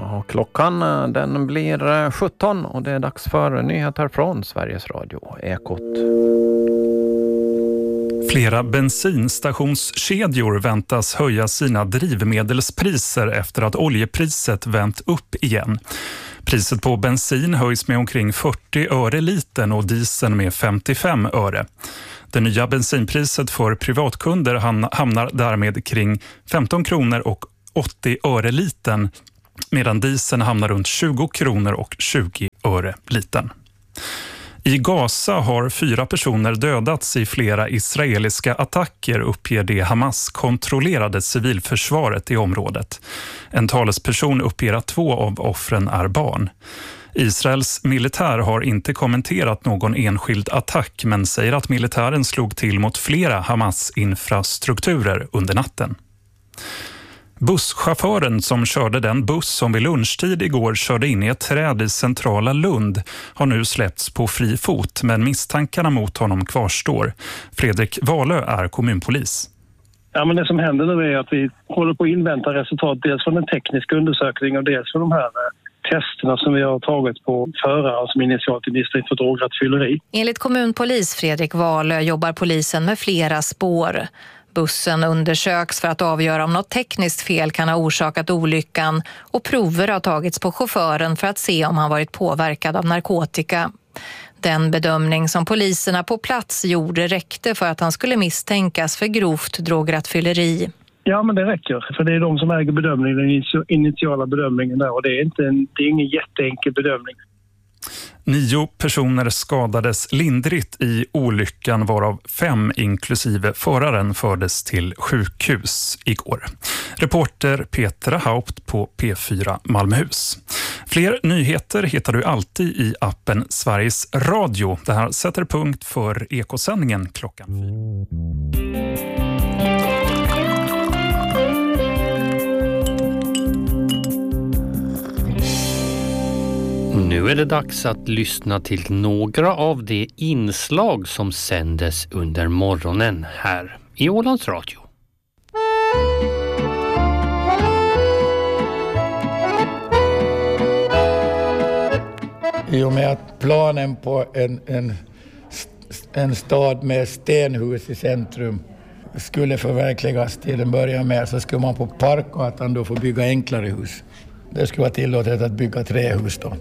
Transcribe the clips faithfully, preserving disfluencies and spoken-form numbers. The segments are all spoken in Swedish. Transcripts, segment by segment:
Ja, klockan den blir sjutton och det är dags för nyheter från Sveriges Radio, Ekot. Flera bensinstationskedjor väntas höja sina drivmedelspriser efter att oljepriset vänt upp igen. Priset på bensin höjs med omkring fyrtio öre litern och dieseln med femtiofem öre. Det nya bensinpriset för privatkunder hamnar därmed kring femton kronor och åttio öre litern, medan dieseln hamnar runt tjugo kronor och tjugo öre litern. I Gaza har fyra personer dödats i flera israeliska attacker, uppger det Hamas-kontrollerade civilförsvaret i området. En talesperson uppger att två av offren är barn. Israels militär har inte kommenterat någon enskild attack men säger att militären slog till mot flera Hamas-infrastrukturer under natten. Busschauffören som körde den buss som vid lunchtid igår körde in i ett träd i centrala Lund har nu släppts på fri fot, men misstankarna mot honom kvarstår. Fredrik Wahlö är kommunpolis. Ja, men det som händer nu är att vi håller på att invänta resultat dels från den tekniska undersökningen och dels från de här testerna som vi har tagit på förare som initialt är misstänkt för drograttfylleri. Enligt kommunpolis Fredrik Wahlö jobbar polisen med flera spår. Bussen undersöks för att avgöra om något tekniskt fel kan ha orsakat olyckan och prover har tagits på chauffören för att se om han varit påverkad av narkotika. Den bedömning som poliserna på plats gjorde räckte för att han skulle misstänkas för grovt drograttfylleri. Ja, men det räcker. För det är de som äger bedömningen, den initiala bedömningen där. Och det är, inte en, det är ingen jätteenkel bedömning. Nio personer skadades lindrigt i olyckan, varav fem inklusive föraren fördes till sjukhus igår. Reporter Petra Haupt på P fyra Malmöhus. Fler nyheter hittar du alltid i appen Sveriges Radio. Det här sätter punkt för Ekosändningen klockan fyra. Nu är det dags att lyssna till några av de inslag som sändes under morgonen här i Ålands Radio. I och med att planen på en, en, en stad med stenhus i centrum skulle förverkligas till en början med, så skulle man på Parkgatan då få bygga enklare hus. Det skulle vara tillåtet att bygga trähus då.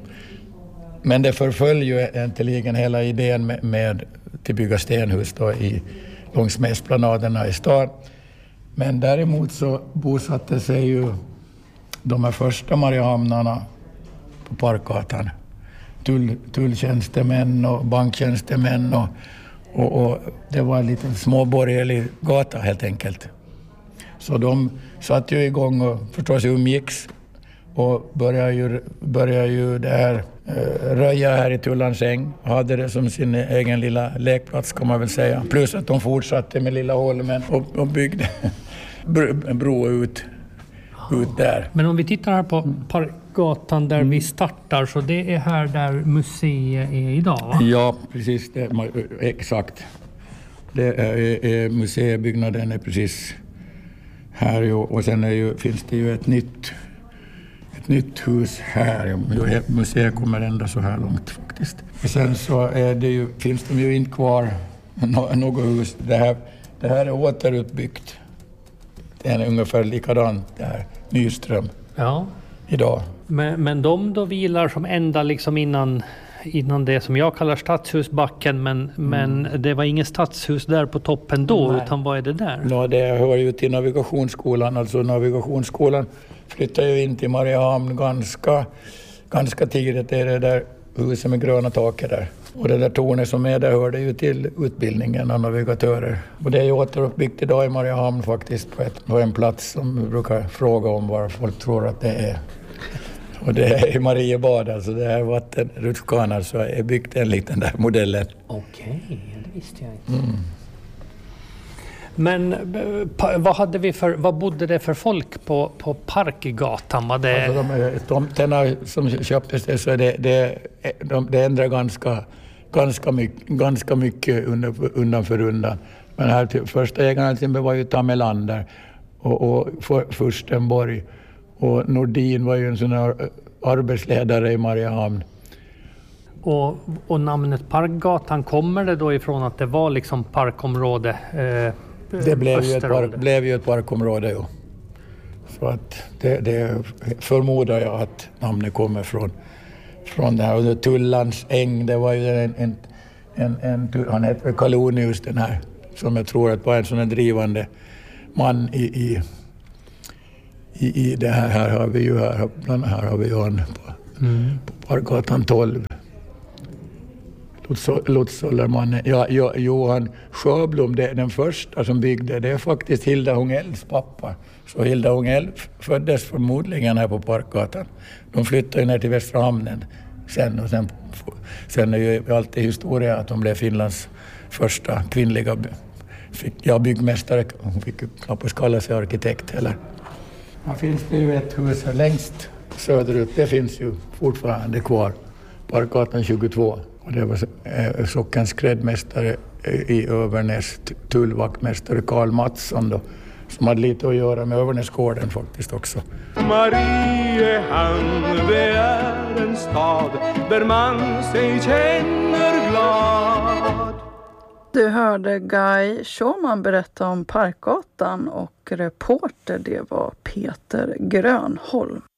Men det förfölj ju äntligen hela idén med, med att bygga stenhus då i, långs med esplanaderna i stan. Men däremot så bosatte sig ju de här första Mariehamnarna på Parkgatan. Tull, tulltjänstemän och banktjänstemän och, och, och det var en liten småborgerlig gata helt enkelt. Så de satt ju igång och förstås umgicks. Och började ju, började ju det här eh, röja här i Tullanssäng. Hade det som sin egen lilla lekplats kan man väl säga. Plus att de fortsatte med Lilla Holmen och, och byggde en bro ut, ut där. Men om vi tittar här på Parkgatan där mm. vi startar, så det är här där museet är idag, va? Ja, precis. Det, exakt. Det är, är, museibyggnaden är precis här ju, och sen är ju, finns det ju ett nytt nytt hus här. Museet kommer ända så här långt faktiskt. Och sen så är det ju, finns det ju inte kvar något hus. Det här, det här är återuppbyggt. Det är ungefär likadant där, Nyström, ja. Idag. Men, men de då vilar som ända liksom innan, innan det som jag kallar stadshusbacken, men, mm. men det var inget stadshus där på toppen då. Nej. Utan vad är det där? Ja, det hör ju till navigationsskolan. Alltså navigationsskolan flyttade ju in till Mariehamn ganska, ganska tidigt. Det är det där huset med gröna taket där. Och det där tornet som är där hörde ju till utbildningen av navigatörer. Och det är ju återuppbyggt idag i Mariehamn faktiskt på, ett, på en plats som vi brukar fråga om var folk tror att det är. Och det är i Mariebad, alltså det här vattenrutschkan, alltså är byggt enligt den där modellen. Okej, det visste jag inte. Mm. Men vad hade vi för, vad bodde det för folk på, på Parkgatan? Var det... Alltså de tomterna som köptes det, så det, det, de, det ändrar ganska, ganska mycket, ganska mycket undan, undan för undan. Men här första ägaren var ju Tamelander och, och för, Furstenborg. och Nordin var ju en sån här arbetsledare i Mariehamn. Och, och namnet Parkgatan, kommer det då ifrån att det var liksom parkområde? Eh, det blev ju, ett park, det. blev ju ett parkområde, ja. Så att det, det förmodar jag att namnet kommer från, från det här. Och Tullans äng, det var ju en, en, en, en han hette Kalonius den här, som jag tror att var en sån här drivande man i, i, i, i det här. Här har vi ju här, bland här har vi ju han på, mm. på Parkgatan tolv. Lotsollermannen, ja, ja, Johan Sjöblom, det är den första som byggde, det är faktiskt Hilda Hungells pappa. Så Hilda Hungell föddes förmodligen här på Parkgatan. De flyttade ner till Västra hamnen sen, och sen, sen är ju alltid historia att hon blev Finlands första kvinnliga fick, ja, byggmästare. Hon fick ju knappast kalla sig arkitekt heller. Här finns det ju ett hus här längst söderut, det finns ju fortfarande kvar, Parkgatan tjugotvå. Och det var eh, sockens skräddmästare i Övernäs, tullvaktmästare Karl Mattsson då, som hade lite att göra med Övernäsgården faktiskt också. Mariehamn, det är en stad där man sig känner glad. Du hörde Guy Schumann berätta om Parkgatan och reporter det var Peter Grönholm.